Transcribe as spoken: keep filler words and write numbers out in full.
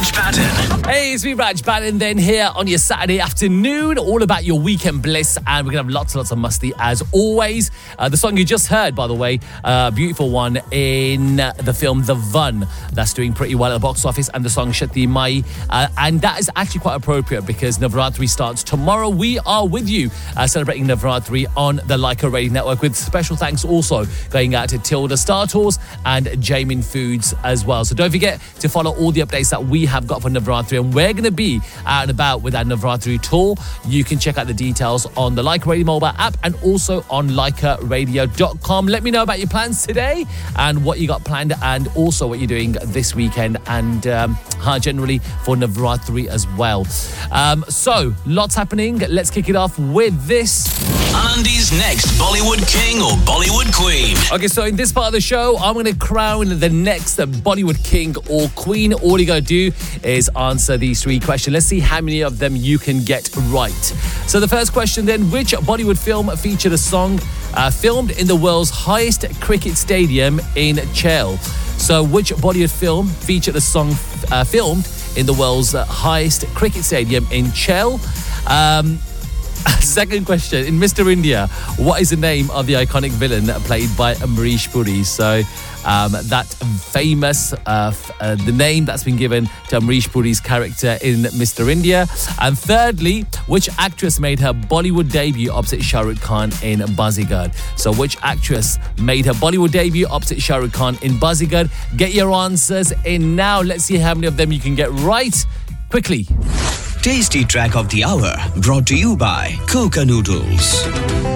Raj Batten. Hey, it's me, Raj Batten, then here on your Saturday afternoon, all about your weekend bliss, and we're going to have lots and lots of musty as always. Uh, the song you just heard, by the way, a uh, beautiful one in the film The Vun. That's doing pretty well at the box office, and the song Shati Mai. Uh, and that is actually quite appropriate because Navratri starts tomorrow. We are with you uh, celebrating Navratri on the Leica Radio Network, with special thanks also going out to Tilda Star Tours and Jamin Foods as well. So don't forget to follow all the updates that we have got for Navratri, and we're going to be out and about with our Navratri tour. You can check out the details on the Leica Radio mobile app and also on leica radio dot com. Let me know about your plans today and what you got planned, and also what you're doing this weekend, and um, generally for Navratri as well. Um, so, lots happening. Let's kick it off with this. Andy's next Bollywood King or Bollywood Queen. Okay, so in this part of the show, I'm going to crown the next Bollywood King or Queen. All you got to do is answer these three questions. Let's see how many of them you can get right. So the first question then, which Bollywood film featured a song uh, filmed in the world's highest cricket stadium in Chel? So which Bollywood film featured a song uh, filmed in the world's uh, highest cricket stadium in Chel? Um... Second question, in Mister India, what is the name of the iconic villain played by Amrish Puri? So um, that famous, uh, f- uh, the name that's been given to Amrish Puri's character in Mister India. And thirdly, which actress made her Bollywood debut opposite Shah Rukh Khan in Bazigar? So which actress made her Bollywood debut opposite Shah Rukh Khan in Bazigar? Get your answers in now. Let's see how many of them you can get right. Quickly. Tasty Track of the Hour, brought to you by Coca Noodles.